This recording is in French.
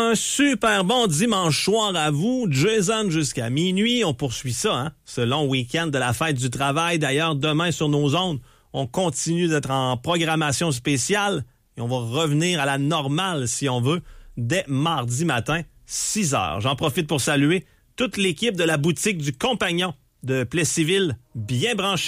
un super bon dimanche soir à vous. Jason jusqu'à minuit. On poursuit ça, hein? Ce long week-end de la fête du travail. D'ailleurs, demain sur nos ondes, on continue d'être en programmation spéciale et on va revenir à la normale, si on veut, dès mardi matin, 6 heures. J'en profite pour saluer toute l'équipe de la boutique du Compagnon de Plessisville, bien branchée